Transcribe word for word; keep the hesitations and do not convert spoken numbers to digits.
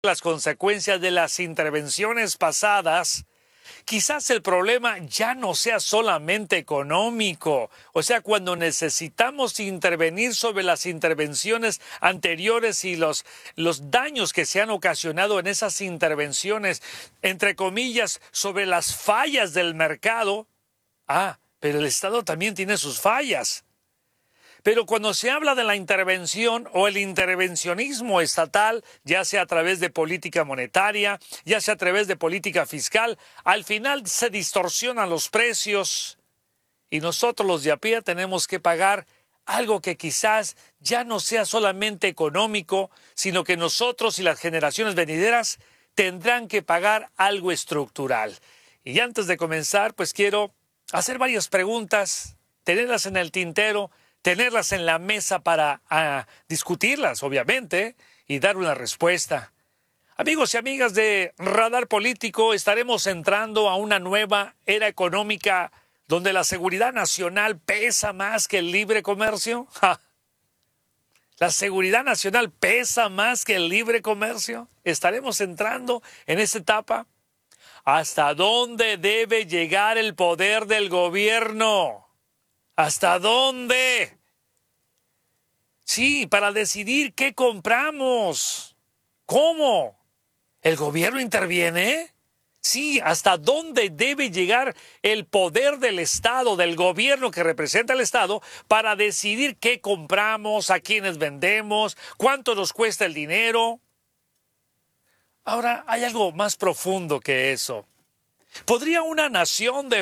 las consecuencias de las intervenciones pasadas, quizás el problema ya no sea solamente económico. O sea, cuando necesitamos intervenir sobre las intervenciones anteriores y los, los daños que se han ocasionado en esas intervenciones, entre comillas, sobre las fallas del mercado. Ah, pero el Estado también tiene sus fallas. Pero cuando se habla de la intervención o el intervencionismo estatal, ya sea a través de política monetaria, ya sea a través de política fiscal, al final se distorsionan los precios y nosotros los de a pie tenemos que pagar algo que quizás ya no sea solamente económico, sino que nosotros y las generaciones venideras tendrán que pagar algo estructural. Y antes de comenzar, pues quiero hacer varias preguntas, tenerlas en el tintero, tenerlas en la mesa para uh, discutirlas, obviamente, y dar una respuesta. Amigos y amigas de Radar Político, estaremos entrando a una nueva era económica donde la seguridad nacional pesa más que el libre comercio. ¡Ja! ¿La seguridad nacional pesa más que el libre comercio? ¿Estaremos entrando en esta etapa? ¿Hasta dónde debe llegar el poder del gobierno? ¿Hasta dónde? Sí, para decidir qué compramos. ¿Cómo? ¿El gobierno interviene? Sí, ¿hasta dónde debe llegar el poder del Estado, del gobierno que representa al Estado, para decidir qué compramos, a quiénes vendemos, cuánto nos cuesta el dinero? Ahora, hay algo más profundo que eso. ¿Podría una nación de